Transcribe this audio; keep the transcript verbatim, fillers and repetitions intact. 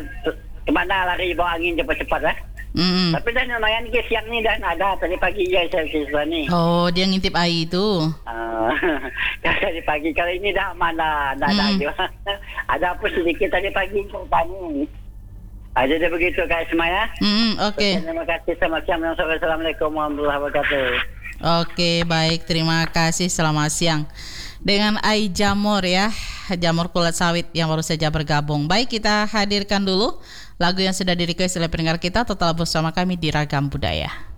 kemana lari bawa angin cepat-cepat lah. Mm. Tapi dan lumayan ke siang ni dan ada tadi pagi je saya siswa ni. Oh, dia ngintip air itu. Uh, tadi pagi kali ini dah mana dah ada Mm. juga. Ada apa sedikit tadi pagi tadi. Ada dia begitu Kak Isma ya. Mm, oke. Okay. Terima kasih sama siang. Assalamualaikum warahmatullahi wabarakatuh. Oke, baik, terima kasih. Selamat siang. Dengan Ai Jamur ya, jamur kulit sawit yang baru saja bergabung. Baik, kita hadirkan dulu lagu yang sudah di-request oleh pendengar kita. Tetap bersama kami di Ragam Budaya.